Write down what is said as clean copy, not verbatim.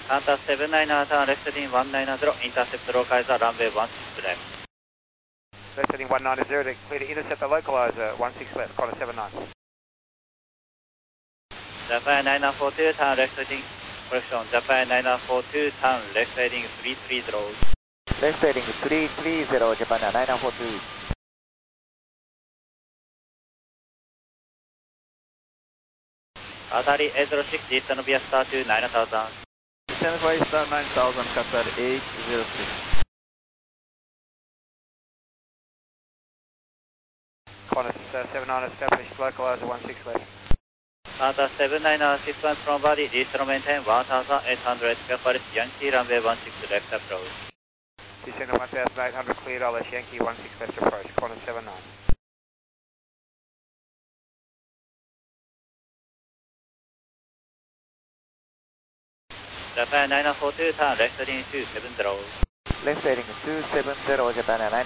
Qantas 790, turn left heading 190, intercept localizer runway 16 left. Left heading 190, clear to intercept the localizer 16 left, Qantas 79. Japan 9942, turn left heading, correction, Japan 9942, turn left heading 330. Left heading 330, Japan 9942. Atari 806, Eastern via star to 9000. Descend for star 9000, Qatar 806. Qantas 79 established, localizer 16 left. Qantas 790, 61 from body, Eastern maintain 1800, Paris Yankee runway 16 left approach. Descend 1800, cleared, LS Yankee 16 left approach, Qantas 79. Japan 9942, turn left heading 270. Left heading 270, Japan